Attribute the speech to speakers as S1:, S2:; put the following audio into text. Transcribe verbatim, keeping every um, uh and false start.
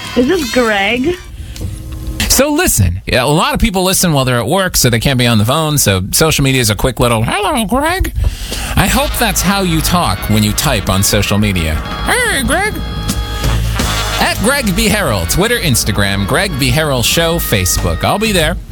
S1: Is this Greg?
S2: So listen, yeah, a lot of people listen while they're at work, so they can't be on the phone. So social media is a quick little, hello, Greg. I hope that's how you talk when you type on social media. Hey, Greg. At Greg B. Harrell, Twitter, Instagram, Greg B. Harrell Show, Facebook. I'll be there.